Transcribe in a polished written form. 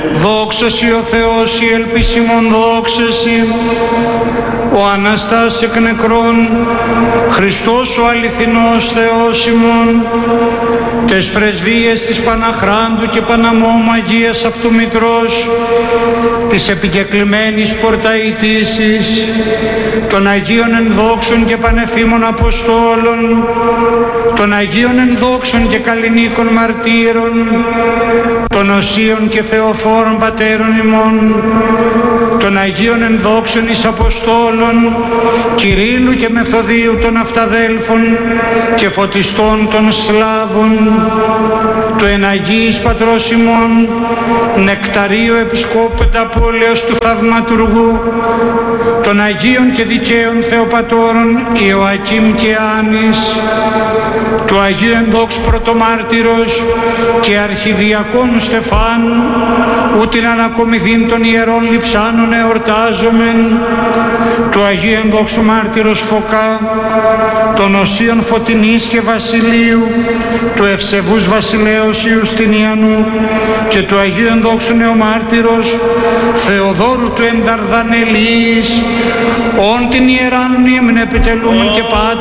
Δόξα Συ ο Θεός, η ελπίσιμον δόξα Συ, ο Αναστάς εκ νεκρών, Χριστός ο αληθινός Θεός ημών, τες πρεσβείες της Παναχράντου και Παναμόμου Αγίας αυτού Μητρός, της επικεκλημένης πορταητήσης, των Αγίων ενδόξων και πανεφήμων Αποστόλων, των Αγίων ενδόξων και καλλινίκων μαρτύρων, των Οσίων και Θεοφόρων Πατέρων ημών, των Αγίων ενδόξων εις Αποστόλων, Κυρίλλου και Μεθοδίου των Αυταδέλφων και φωτιστών των Σλάβων, του εναγίης Πατρός ημών, Νεκταρίου Επισκόπου Πενταπόλεως του Θαυματουργού, των Αγίων και Δικαίων Θεοπατώρων Ιωακήμ και Άνης, του Αγίου Ενδόξου Πρωτομάρτυρος και Αρχιδιακόνου Στεφάνου, ου την ανακομιδήν των Ιερών Λειψάνων εορτάζομεν, του Αγίου Ενδόξου Μάρτυρος Φωκά, των Οσίων Φωτεινής και Βασιλείου, του Ευσεβούς Βασιλέως Ιουστινιανού και του Αγίου Ενδόξου Νεομάρτυρος Θεοδόρου του Ενδαρδανελής, όν την Ιεράν μνήμην επιτελούμεν και πάντων